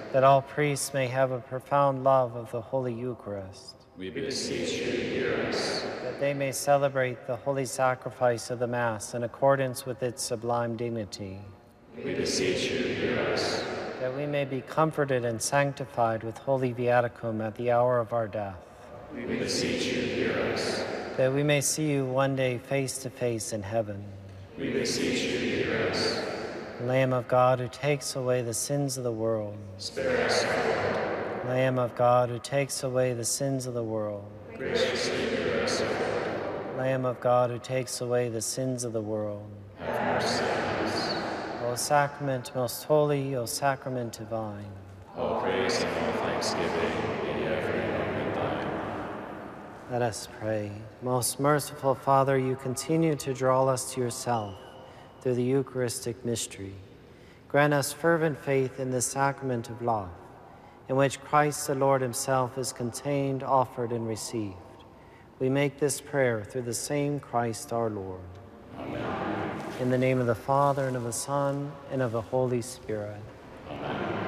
that all priests may have a profound love of the Holy Eucharist, We beseech you to hear us. that they may celebrate the holy sacrifice of the Mass in accordance with its sublime dignity, We beseech you to hear us. that we may be comforted and sanctified with holy viaticum at the hour of our death, We beseech you to hear us. that we may see you one day face to face in heaven. We beseech you to hear us. Lamb of God, who takes away the sins of the world. Spare us, Lord. Lamb of God, who takes away the sins of the world. Graciously hear us, Lord. Lamb of God, who takes away the sins of the world. Have mercy on us. O sacrament most holy, O sacrament divine. All praise and all thanksgiving be every moment thine. Let us pray. Most merciful Father, you continue to draw us to yourself through the Eucharistic mystery. Grant us fervent faith in the sacrament of love, in which Christ the Lord himself is contained, offered, and received. We make this prayer through the same Christ our Lord. Amen. In the name of the Father, and of the Son, and of the Holy Spirit. Amen.